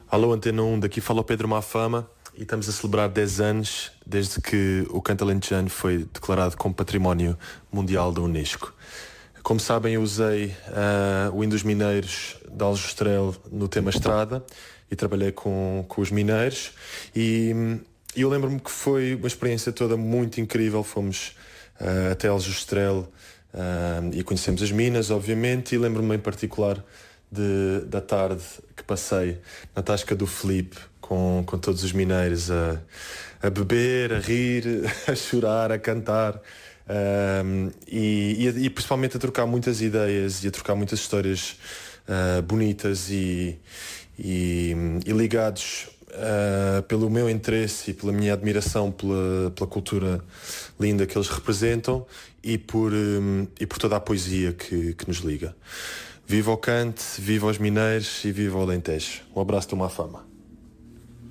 Alô Antena 1, daqui fala o Pedro Mafama e estamos a celebrar 10 anos desde que o canto alentejano foi declarado como Património Mundial da Unesco. Como sabem, eu usei o hino dos mineiros de Aljustrel no tema Estrada e trabalhei com os mineiros e eu lembro-me que foi uma experiência toda muito incrível. Fomos até Aljustrel e conhecemos as minas, obviamente, e lembro-me em particular da tarde que passei na Tasca do Filipe com todos os mineiros a beber, a rir, a chorar, a cantar e principalmente a trocar muitas ideias e a trocar muitas histórias bonitas e ligados pelo meu interesse e pela minha admiração pela cultura linda que eles representam e por toda a poesia que nos liga. Viva o cante, viva os mineiros e viva o Alentejo. Um abraço de uma fama.